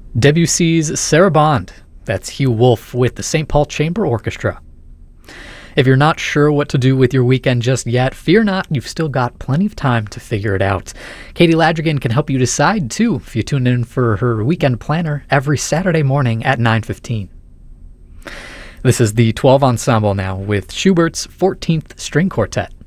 Debussy's Sarabande. That's Hugh Wolf with the St. Paul Chamber Orchestra. If you're not sure what to do with your weekend just yet, fear not, you've still got plenty of time to figure it out. Katie Ladrigan can help you decide, too, if you tune in for her weekend planner every Saturday morning at 9:15. This is the 12 Ensemble now with Schubert's 14th String Quartet.